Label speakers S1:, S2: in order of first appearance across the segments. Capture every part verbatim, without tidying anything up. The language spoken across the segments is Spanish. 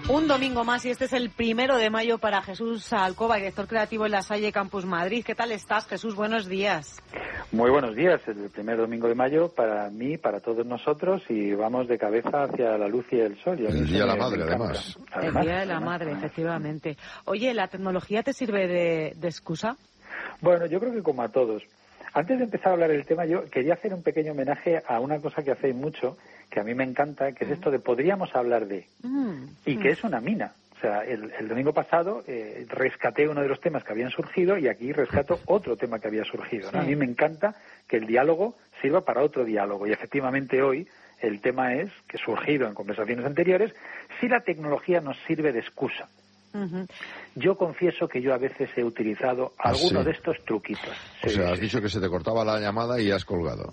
S1: Un domingo más y este es el primero de mayo para Jesús Alcoba, director creativo en La Salle Campus Madrid. ¿Qué tal estás, Jesús? Buenos días.
S2: Muy buenos días. Es el primer domingo de mayo para mí, para todos nosotros, y vamos de cabeza hacia la luz y el sol. Y
S3: el Día de la Madre, además.
S1: además. El Día de la Madre, efectivamente. Oye, ¿la tecnología te sirve de, de excusa?
S2: Bueno, yo creo que como a todos. Antes de empezar a hablar del tema, yo quería hacer un pequeño homenaje a una cosa que hacéis mucho, que a mí me encanta, que es esto de podríamos hablar de,
S1: mm.
S2: y que es una mina. O sea, el, el domingo pasado eh, rescaté uno de los temas que habían surgido y aquí rescato otro tema que había surgido, ¿no? Sí. A mí me encanta que el diálogo sirva para otro diálogo y efectivamente hoy el tema es, que ha surgido en conversaciones anteriores, si la tecnología nos sirve de excusa.
S1: Uh-huh.
S2: Yo confieso que yo a veces he utilizado
S3: ¿Ah,
S2: alguno
S3: sí?
S2: de estos truquitos.
S3: O
S2: Sí,
S3: sea, has
S2: sí.
S3: dicho que se te cortaba la llamada y has colgado.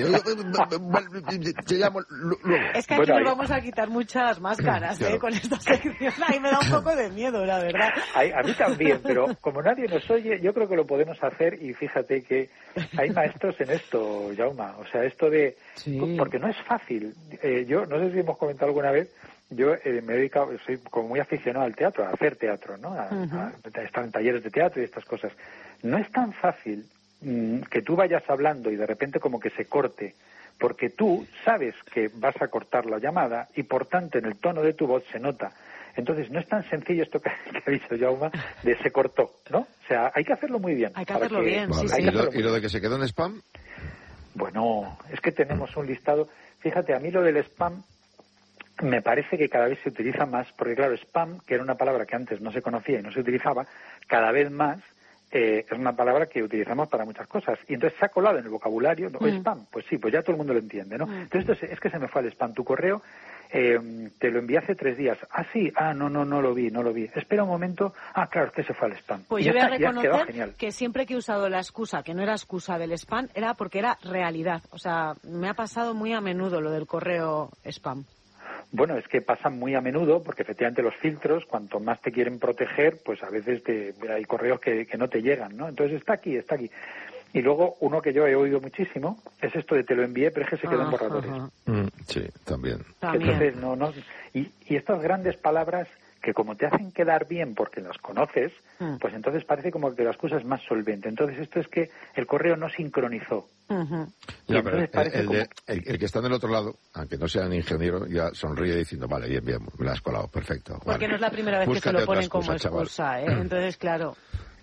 S3: Te llamo luego.
S1: Es que aquí
S2: Bueno,
S1: nos
S2: ahí...
S1: vamos a quitar muchas máscaras,
S3: claro.
S1: ¿eh? Con esta sección. Ahí me da un poco de miedo, la verdad.
S2: A, a mí también, pero como nadie nos oye, yo creo que lo podemos hacer y fíjate que hay maestros en esto, Jauma. O sea, esto de...
S1: Sí.
S2: Porque no es fácil. Eh, yo no sé si hemos comentado alguna vez, yo eh, me he dedicado, soy como muy aficionado al teatro, a hacer teatro, ¿no? A, uh-huh. a, a estar en talleres de teatro y estas cosas. No es tan fácil mmm, que tú vayas hablando y de repente como que se corte, porque tú sabes que vas a cortar la llamada y por tanto en el tono de tu voz se nota. Entonces no es tan sencillo esto que, que ha dicho Jauma de se cortó, ¿no? O sea, hay que hacerlo muy bien.
S1: Hay que hacerlo
S2: que,
S1: bien,
S3: vale.
S1: sí, sí.
S3: ¿Y, lo, ¿Y lo de que se quedó en spam?
S2: Bueno, es que tenemos un listado. Fíjate, a mí lo del spam me parece que cada vez se utiliza más, porque claro, spam, que era una palabra que antes no se conocía y no se utilizaba, cada vez más eh, es una palabra que utilizamos para muchas cosas. Y entonces se ha colado en el vocabulario, ¿no? Mm. Spam, pues sí, pues ya todo el mundo lo entiende, ¿no? Mm. Entonces es que se me fue el spam. Tu correo eh, te lo envié hace tres días. Ah, sí, ah, no, no, no lo vi, no lo vi. Espera un momento. Ah, claro, es que se fue al spam.
S1: Pues
S2: y
S1: yo voy
S2: está,
S1: a reconocer que siempre que he usado la excusa, que no era excusa del spam, era porque era realidad. O sea, me ha pasado muy a menudo lo del correo spam.
S2: Bueno, es que pasan muy a menudo porque efectivamente los filtros, cuanto más te quieren proteger, pues a veces te, hay correos que, que no te llegan, ¿no? Entonces está aquí, está aquí. Y luego uno que yo he oído muchísimo es esto de te lo envié, pero es que se quedó en borradores.
S3: Mm, sí, también.
S1: también.
S2: Entonces, no, no, y, y estas grandes palabras que como te hacen quedar bien porque las conoces, mm. pues entonces parece como que la excusa es más solvente. Entonces esto es que el correo no sincronizó.
S1: Uh-huh.
S3: Ya, pero el, el, como... el, el que está del otro lado, aunque no sea ingeniero, ya sonríe diciendo, vale, bien, bien, me la has colado, perfecto.
S1: Porque
S3: vale.
S1: no es la primera vez Búscate que se lo ponen excusa, como excusa, ¿eh? Entonces, claro...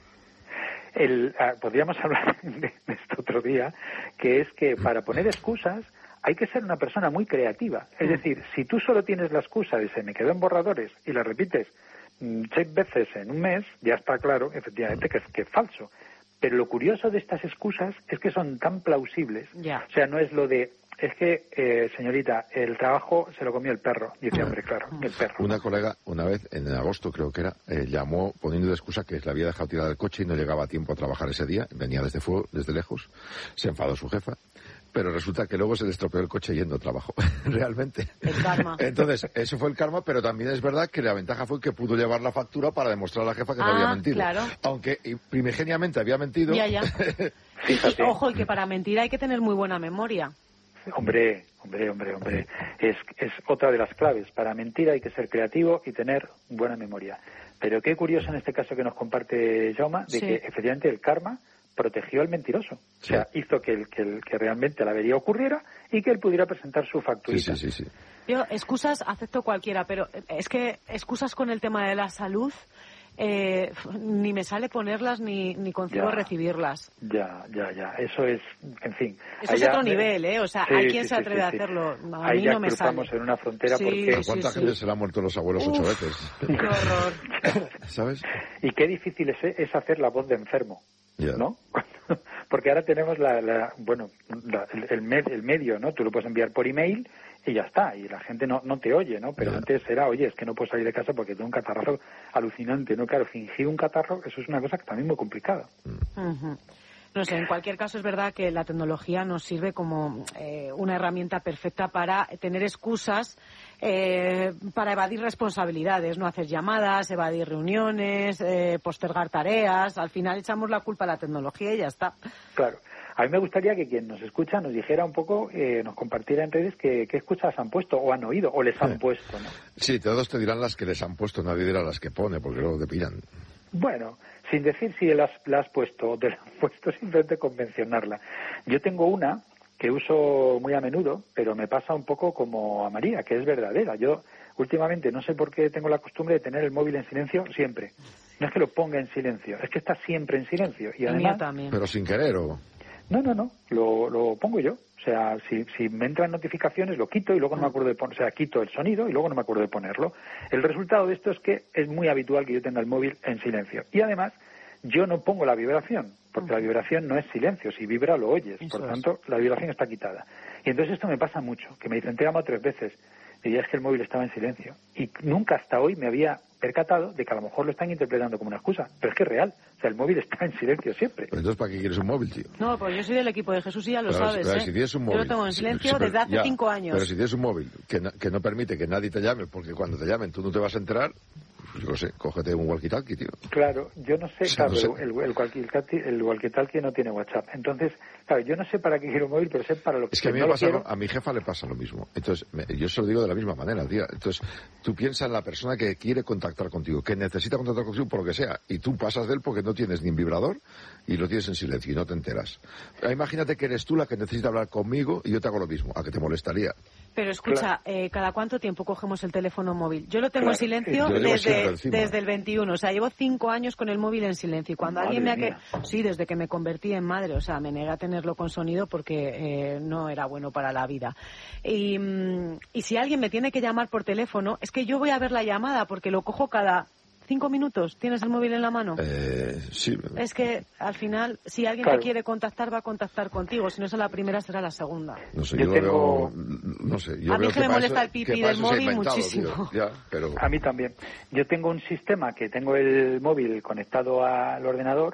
S2: El, ah, podríamos hablar de, de esto otro día, que es que para poner excusas hay que ser una persona muy creativa. Es decir, si tú solo tienes la excusa de se me quedó en borradores y la repites mmm, seis veces en un mes, ya está claro, efectivamente, que es, que es falso. Pero lo curioso de estas excusas es que son tan plausibles.
S1: Yeah.
S2: O sea, no es lo de, es que, eh, señorita, el trabajo se lo comió el perro. Dice, hombre, claro, el perro.
S3: Una colega, una vez, en agosto creo que era, eh, llamó poniendo de excusa que le había dejado tirada el coche y no llegaba a tiempo a trabajar ese día. Venía desde fuego, desde lejos. Se enfadó su jefa. Pero resulta que luego se le estropeó el coche yendo a trabajo, realmente.
S1: El karma.
S3: Entonces, eso fue el karma, pero también es verdad que la ventaja fue que pudo llevar la factura para demostrar a la jefa que
S1: ah,
S3: no había mentido.
S1: Claro.
S3: Aunque primigeniamente había mentido.
S1: Ya, ya. y, y, ojo, y que para mentir hay que tener muy buena memoria.
S2: Hombre, hombre, hombre, hombre. Es, es otra de las claves. Para mentir hay que ser creativo y tener buena memoria. Pero qué curioso en este caso que nos comparte Jauma, de sí. que efectivamente el karma protegió al mentiroso. Sí. O sea, hizo que, el, que, el, que realmente la avería ocurriera y que él pudiera presentar su facturita.
S3: Sí, sí, sí, sí.
S1: Yo, excusas acepto cualquiera, pero es que excusas con el tema de la salud, eh, ni me sale ponerlas ni, ni consigo
S2: ya,
S1: recibirlas.
S2: Ya, ya, ya. Eso es, en fin.
S1: Eso allá, es otro nivel, ¿eh? O sea, sí, hay quien
S2: sí,
S1: se atreve
S2: sí,
S1: a
S2: sí.
S1: hacerlo. A
S2: Ahí
S1: mí
S2: ya
S1: no me sale.
S2: cruzamos en una frontera
S1: sí,
S2: porque...
S3: ¿A cuánta
S1: sí,
S3: gente
S1: sí.
S3: se le han muerto los abuelos
S1: Uf,
S3: ocho veces?
S1: ¡Qué horror!
S3: ¿Sabes?
S2: Y qué difícil es, es hacer la voz de enfermo.
S3: Yeah.
S2: ¿No? Porque ahora tenemos la, la bueno, la, el, el, med, el medio, ¿no? Tú lo puedes enviar por email y ya está, y la gente no, no te oye, ¿no? Pero yeah. antes era, oye, es que no puedo salir de casa porque tengo un catarrazo alucinante, ¿no? Claro, fingir un catarro, eso es una cosa que también muy complicada.
S1: Mm. Uh-huh. No sé, en cualquier caso es verdad que la tecnología nos sirve como eh, una herramienta perfecta para tener excusas, eh, para evadir responsabilidades, no hacer llamadas, evadir reuniones, eh, postergar tareas. Al final echamos la culpa a la tecnología y ya está.
S2: Claro. A mí me gustaría que quien nos escucha nos dijera un poco, eh, nos compartiera en redes qué, qué escuchas han puesto o han oído o les han
S3: Sí.
S2: puesto, ¿no?
S3: Sí, todos te dirán las que les han puesto, nadie dirá las que pone, porque luego te pillan.
S2: Bueno, sin decir si las, la has puesto o te la has puesto, simplemente con mencionarla. Yo tengo una que uso muy a menudo, pero me pasa un poco como a María, que es verdadera. Yo últimamente no sé por qué tengo la costumbre de tener el móvil en silencio siempre. No es que lo ponga en silencio, es que está siempre en silencio. Y
S1: El mío
S2: además,
S1: también.
S3: Pero sin querer, ¿o?
S2: no, no, no, lo, lo pongo yo. O sea, si, si me entran notificaciones lo quito y luego no me acuerdo de poner, o sea, quito el sonido y luego no me acuerdo de ponerlo. El resultado de esto es que es muy habitual que yo tenga el móvil en silencio. Y además, yo no pongo la vibración, porque la vibración no es silencio, si vibra lo oyes,
S1: Eso
S2: por tanto, la vibración está quitada. Y entonces esto me pasa mucho, que me dicen, te llamo tres veces, y ya es que el móvil estaba en silencio. Y nunca hasta hoy me había percatado de que a lo mejor lo están interpretando como una excusa, pero es que es real, o sea, el móvil está en silencio siempre.
S3: Pero entonces, ¿para qué quieres un móvil, tío?
S1: No, pues yo soy del equipo de Jesús y ya lo
S3: Pero,
S1: sabes,
S3: pero
S1: ¿eh?
S3: si tienes un móvil,
S1: Yo lo tengo en
S3: si-
S1: silencio
S3: si- pero-
S1: desde hace
S3: ya,
S1: cinco años.
S3: Pero si tienes un móvil que no, que no permite que nadie te llame, porque cuando te llamen tú no te vas a enterar, pues yo no sé, cógete un walkie-talkie, tío.
S2: Claro, yo no sé,
S3: Sí,
S2: claro,
S3: no sé.
S2: el, el, el walkie-talkie el walkie-talkie no tiene WhatsApp. Entonces, claro, yo no sé para qué quiero un móvil, pero sé para lo que
S3: Es que a mí
S2: no
S3: me
S2: lo
S3: pasa,
S2: quiero.
S3: a mi jefa le pasa lo mismo. Entonces, me- yo se lo digo de la misma manera, tía. Entonces, tú piensas en la persona que quiere contactar contigo, que necesita contactar contigo por lo que sea, y tú pasas de él porque no tienes ni un vibrador y lo tienes en silencio y no te enteras. Ah, Imagínate que eres tú la que necesita hablar conmigo y yo te hago lo mismo, a que te molestaría.
S1: Pero escucha,
S2: Claro.
S1: eh, ¿cada cuánto tiempo cogemos el teléfono móvil? Yo lo tengo
S2: Claro,
S1: en silencio
S3: sí. Yo lo llevo siempre
S1: desde,
S3: encima.
S1: desde el veintiuno. O sea, llevo cinco años con el móvil en silencio. Y cuando alguien me ha
S2: Madre
S1: que... Sí, desde que me convertí en madre. O sea, me negué a tenerlo con sonido porque eh, no era bueno para la vida. Y, mm, y si alguien me tiene que llamar por teléfono, es que yo voy a ver la llamada porque lo cojo cada cinco minutos. ¿Tienes el móvil en la mano?
S3: Eh, sí.
S1: Es que al final, si alguien
S2: Claro.
S1: te quiere contactar, va a contactar contigo. Si no es la primera, será la segunda.
S3: No sé,
S2: Yo
S3: yo,
S2: tengo-
S3: lo veo, no sé, yo
S1: A mí
S3: veo
S1: que me
S3: para
S1: molesta
S3: eso-
S1: el pipí
S3: que para
S1: del
S3: eso se ha
S1: móvil
S3: inventado,
S1: muchísimo.
S3: tío. Ya, pero...
S2: A mí también. Yo tengo un sistema que tengo el móvil conectado al ordenador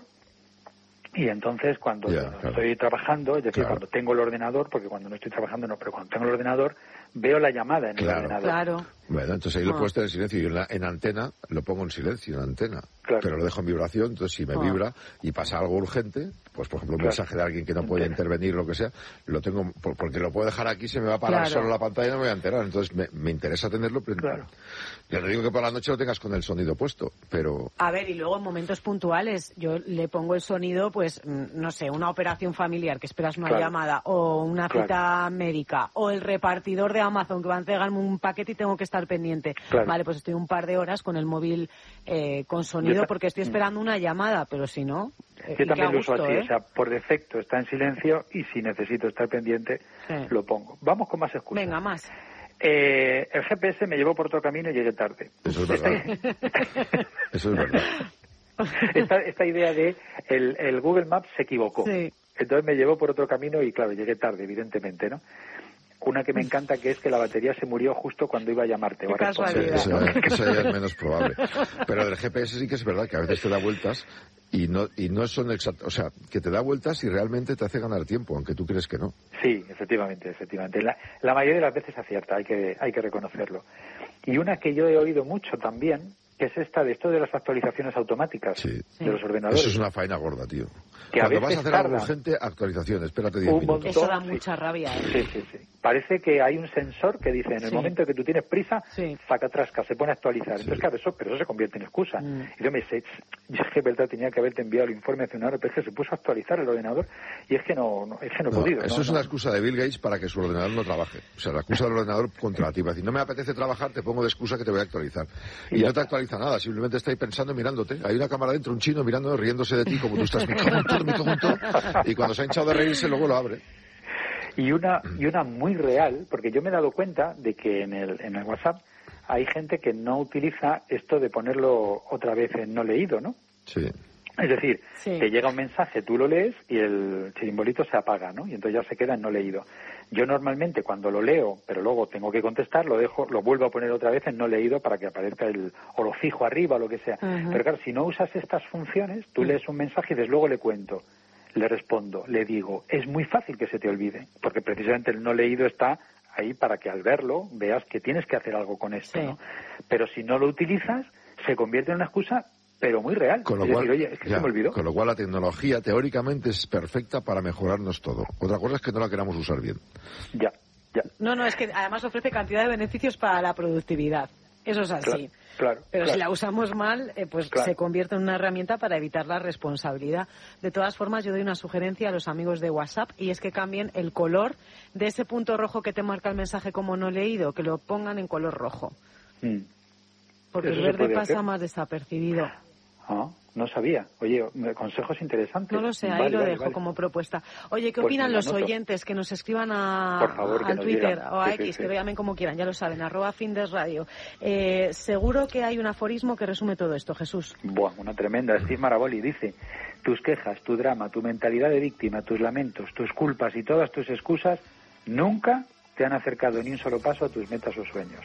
S2: y entonces cuando
S3: Ya,
S2: no
S3: claro.
S2: estoy trabajando, es decir,
S3: Claro.
S2: cuando tengo el ordenador, porque cuando no estoy trabajando no, pero cuando tengo el ordenador veo la llamada en
S3: Claro.
S2: el ordenador.
S1: Claro.
S3: Bueno, entonces ahí lo
S1: Ah.
S3: puedes tener en silencio. Yo en, la- en antena lo pongo en silencio, en antena.
S2: Claro.
S3: Pero lo dejo en vibración, entonces si me
S1: Ah.
S3: vibra y pasa algo urgente, pues por ejemplo un
S2: Claro.
S3: mensaje de alguien que no puede
S2: Entiendo.
S3: intervenir, lo que sea, lo tengo, por- porque lo puedo dejar aquí, se me va a parar
S1: Claro.
S3: solo la pantalla y no me voy a enterar. Entonces me, me interesa tenerlo, pero
S2: Claro.
S3: ya te digo que por la noche lo tengas con el sonido puesto, pero...
S1: A ver, y luego en momentos puntuales yo le pongo el sonido, pues, mm, no sé, una operación familiar que esperas una
S2: Claro.
S1: llamada, o una
S2: Claro.
S1: cita médica, o el repartidor de Amazon que va a entregarme un paquete y tengo que estar pendiente.
S2: Claro.
S1: Vale, pues estoy un par de horas con el móvil eh, con sonido
S2: Yo ta-
S1: porque estoy esperando una llamada, pero si no... eh, y
S2: Yo
S1: qué
S2: también
S1: a
S2: lo uso
S1: gusto,
S2: así,
S1: ¿eh?
S2: o sea, por defecto está en silencio y si necesito estar pendiente
S1: Sí.
S2: lo pongo. Vamos con más excusas.
S1: Venga, más.
S2: Eh, el G P S me llevó por otro camino y llegué tarde.
S3: Eso es verdad. Eso es verdad.
S2: esta, esta idea de el, el Google Maps se equivocó.
S1: Sí.
S2: Entonces me llevó por otro camino y claro, llegué tarde, evidentemente, ¿no? Una que me encanta que es que la batería se murió justo cuando iba a llamarte. o a
S1: Qué
S2: responder.
S1: casualidad.
S3: Eso, eso ya es menos probable. Pero del G P S sí que es verdad que a veces te da vueltas y no y no son exactas. O sea, que te da vueltas y realmente te hace ganar tiempo, aunque tú crees que no.
S2: Sí, efectivamente, efectivamente. La, la mayoría de las veces acierta, hay que, hay que reconocerlo. Y una que yo he oído mucho también, que es esta de esto de las actualizaciones automáticas
S3: Sí.
S2: de los ordenadores.
S3: Eso es una faena gorda, tío.
S2: Que a
S3: Cuando vas a
S2: veces
S3: hacer algo
S2: tarda.
S3: urgente, actualización, espérate diez
S2: Un
S3: minutos.
S2: montón.
S1: Eso da
S2: Sí.
S1: mucha rabia, ¿eh?
S2: Sí, sí, sí. Parece que hay un sensor que dice, en el
S1: Sí.
S2: momento que tú tienes prisa,
S1: Sí.
S2: zacatrasca, se pone a actualizar.
S3: Sí.
S2: Entonces, claro, eso, pero eso se convierte en excusa.
S1: Mm.
S2: Y yo me dice, es que verdad, tenía que haberte enviado el informe hace una hora, pero es que se puso a actualizar el ordenador y es que no, no es que no he
S3: No,
S2: podido.
S3: eso
S2: no,
S3: es
S2: no.
S3: una excusa de Bill Gates para que su ordenador no trabaje. O sea, la excusa del ordenador contra ti. Va a decir, no me apetece trabajar, te pongo de excusa que te voy a actualizar.
S2: Y
S3: Y
S2: ya
S3: no te
S2: está.
S3: actualiza nada, simplemente está ahí pensando y mirándote. Hay una cámara dentro, un chino mirando, riéndose de ti como tú estás, me cago en todo, me cago en todo. Y cuando se ha hinchado de reírse, luego lo abre.
S2: Y una, y una muy real, porque yo me he dado cuenta de que en el, en el WhatsApp hay gente que no utiliza esto de ponerlo otra vez en no leído, ¿no?
S3: Sí.
S2: Es decir,
S1: Sí.
S2: te llega un mensaje, tú lo lees y el simbolito se apaga, ¿no? Y entonces ya se queda en no leído. Yo normalmente cuando lo leo, pero luego tengo que contestar, lo dejo, lo vuelvo a poner otra vez en no leído para que aparezca el, o lo fijo arriba o lo que sea.
S1: Ujú.
S2: Pero claro, si no usas estas funciones, tú lees un mensaje y desde luego le cuento, le respondo, le digo, es muy fácil que se te olvide, porque precisamente el no leído está ahí para que al verlo veas que tienes que hacer algo con esto,
S1: Sí.
S2: ¿no? Pero si no lo utilizas, se convierte en una excusa pero muy real.
S3: Con lo
S2: es
S3: cual,
S2: decir, oye, es que
S3: ya,
S2: se me olvidó.
S3: Con lo cual la tecnología teóricamente es perfecta para mejorarnos todo. Otra cosa es que no la queramos usar bien.
S2: Ya, ya.
S1: No, no, es que además ofrece cantidad de beneficios para la productividad. Eso es así.
S2: Claro, claro,
S1: Pero
S2: claro.
S1: si la usamos mal, eh, pues
S2: Claro.
S1: se convierte en una herramienta para evitar la responsabilidad. De todas formas, yo doy una sugerencia a los amigos de WhatsApp y es que cambien el color de ese punto rojo que te marca el mensaje como no leído, que lo pongan en color rojo.
S2: Mm.
S1: Porque
S2: ¿Eso
S1: el
S2: se
S1: verde
S2: puede
S1: pasa
S2: hacer?
S1: más desapercibido.
S2: Ah, no sabía. Oye, consejos interesantes.
S1: No lo sé, ahí
S2: Vale,
S1: lo
S2: vale,
S1: dejo
S2: vale.
S1: como propuesta. Oye, ¿qué
S2: Pues
S1: opinan
S2: me la
S1: los
S2: anoto.
S1: oyentes? Que nos escriban a,
S2: Por favor, que
S1: al
S2: nos
S1: Twitter
S2: digan.
S1: o a
S2: Sí, sí,
S1: X,
S2: sí.
S1: que lo llamen como quieran, ya lo saben, arroba Findes Radio. Eh, seguro que hay un aforismo que resume todo esto, Jesús.
S2: Buah, una tremenda. Steve Maraboli dice: tus quejas, tu drama, tu mentalidad de víctima, tus lamentos, tus culpas y todas tus excusas nunca te han acercado ni un solo paso a tus metas o sueños.